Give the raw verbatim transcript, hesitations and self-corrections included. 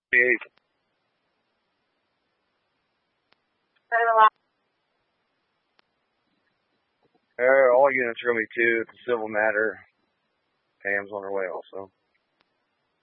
Eight. Uh, all units are going to be two. It's a civil matter. Pam's on her way also.